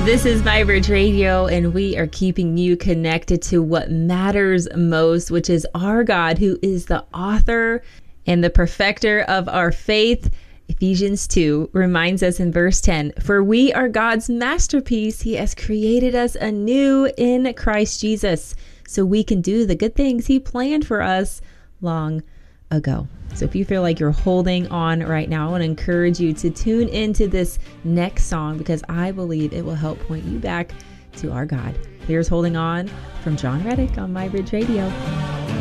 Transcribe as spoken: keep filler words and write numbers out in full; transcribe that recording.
This is MyBridge Radio, and we are keeping you connected to what matters most, which is our God, who is the author and the perfecter of our faith. Ephesians two reminds us in verse ten, "For we are God's masterpiece. He has created us anew in Christ Jesus, so we can do the good things He planned for us long ago." So if you feel like you're holding on right now, I want to encourage you to tune into this next song, because I believe it will help point you back to our God. Here's Holding On from John Reddick on MyBridge Radio.